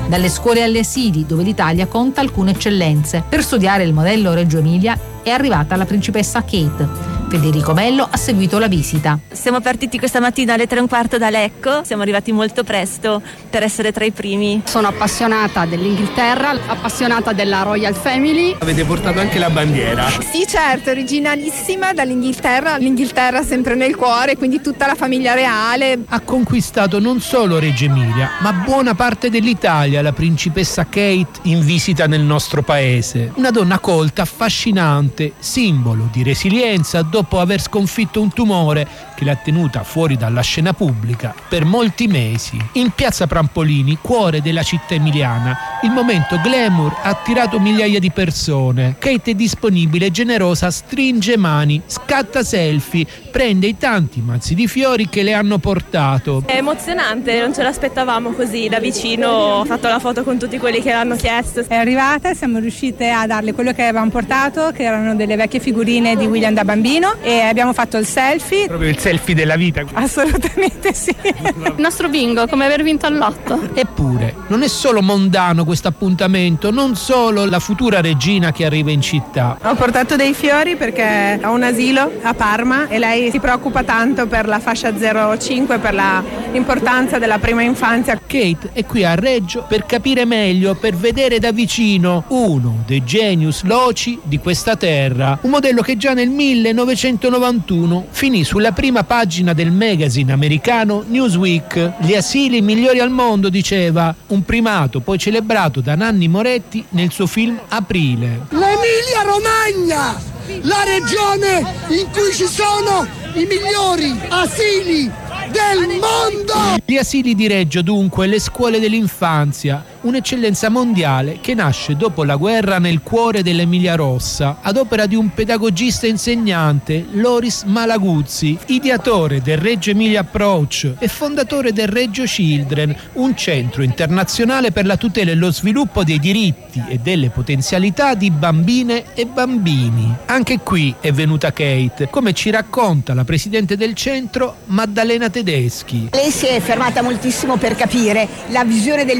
dalle scuole alle asili, dove l'Italia conta alcune eccellenze. Per studiare il modello Reggio Emilia è arrivata la principessa Kate. Federico Mello ha seguito la visita. Siamo partiti questa mattina alle 3:15 da Lecco, siamo arrivati molto presto per essere tra i primi. Sono appassionata dell'Inghilterra, appassionata della Royal Family. Avete portato anche la bandiera? Sì, certo, originalissima dall'Inghilterra, l'Inghilterra sempre nel cuore, quindi tutta la famiglia reale. Ha conquistato non solo Reggio Emilia, ma buona parte dell'Italia la principessa Kate in visita nel nostro paese. Una donna colta, affascinante, simbolo di resilienza dopo aver sconfitto un tumore che l'ha tenuta fuori dalla scena pubblica per molti mesi. In piazza Prampolini, cuore della città emiliana, il momento glamour ha attirato migliaia di persone. Kate è disponibile, generosa, stringe mani, scatta selfie, prende i tanti mazzi di fiori che le hanno portato. È emozionante, non ce l'aspettavamo così da vicino, ho fatto la foto con tutti quelli che l'hanno chiesto. È arrivata, siamo riuscite a darle quello che avevamo portato, che erano delle vecchie figurine di William da bambino, e abbiamo fatto il selfie. Proprio il selfie della vita. Assolutamente sì. Il nostro bingo, come aver vinto al lotto. Eppure, non è solo mondano questo appuntamento, non solo la futura regina che arriva in città. Ho portato dei fiori perché ho un asilo a Parma e lei si preoccupa tanto per la fascia 0-5, per l'importanza della prima infanzia. Kate è qui a Reggio per capire meglio, per vedere da vicino uno dei genius loci di questa terra, un modello che già nel 1991 finì sulla prima pagina del magazine americano Newsweek. Gli asili migliori al mondo, diceva, un primato poi celebrato da Nanni Moretti nel suo film Aprile. L'Emilia Romagna, la regione in cui ci sono i migliori asili del mondo! Gli asili di Reggio, dunque, le scuole dell'infanzia, un'eccellenza mondiale che nasce dopo la guerra nel cuore dell'Emilia Rossa, ad opera di un pedagogista e insegnante, Loris Malaguzzi, ideatore del Reggio Emilia Approach e fondatore del Reggio Children, un centro internazionale per la tutela e lo sviluppo dei diritti e delle potenzialità di bambine e bambini. Anche qui è venuta Kate, come ci racconta la presidente del centro, Maddalena Tedeschi. Lei si è fermata moltissimo per capire la visione del